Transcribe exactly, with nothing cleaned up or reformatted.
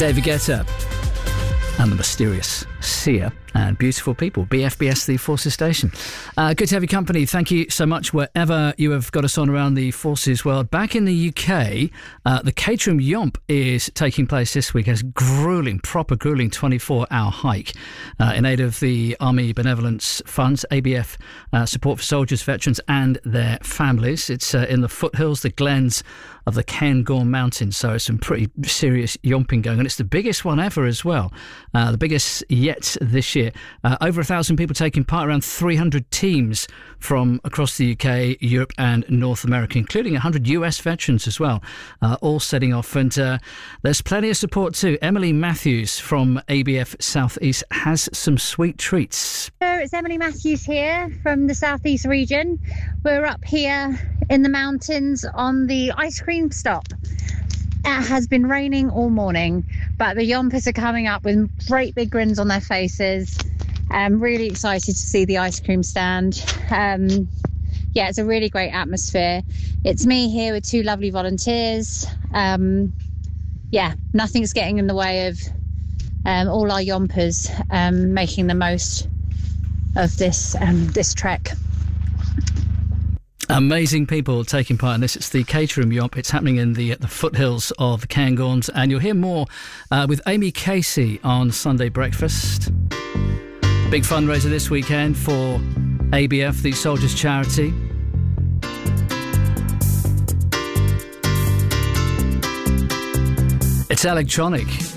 David Guetta and the mysterious Sia and Beautiful People. B F B S, the Forces Station. Uh, good to have your company. Thank you so much wherever you have got us on around the Forces world. Back in the U K, uh, the Caterham Yomp is taking place this week as gruelling, proper gruelling twenty-four hour hike uh, in aid of the Army Benevolence Funds, A B F uh, support for soldiers, veterans and their families. It's uh, in the foothills, the glens of the Cairngorm Mountains, so it's some pretty serious yomping going on. It's the biggest one ever as well, uh, the biggest yet this year. Uh, over a thousand people taking part, around three hundred teams from across the U K, Europe and North America, including one hundred U S veterans as well, uh, all setting off. And uh, there's plenty of support too. Emily Matthews from A B F South East has some sweet treats. Hello, it's Emily Matthews here from the South East region. We're up here in the mountains on the ice cream stop. It has been raining all morning, but the Yompers are coming up with great big grins on their faces. I'm really excited to see the ice cream stand. Um, yeah, it's a really great atmosphere. It's me here with two lovely volunteers. Um, yeah, nothing's getting in the way of um, all our Yompers um, making the most of this um, this trek. Amazing people taking part in this. It's the Caterham Yomp. It's happening in the the foothills of the Cairngorms, and you'll hear more uh, with Amy Casey on Sunday Breakfast. Big fundraiser this weekend for A B F, the Soldiers Charity. It's electronic.